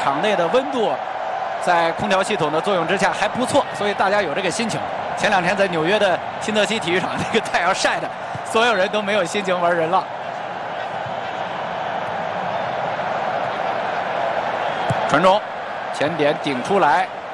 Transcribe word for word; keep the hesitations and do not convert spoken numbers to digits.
场内的温度在空调系统的作用之下还不错，所以大家有这个心情。前两天在纽约的新泽西体育场，这个太阳晒的，所有人都没有心情玩人浪。传中，前点顶出来。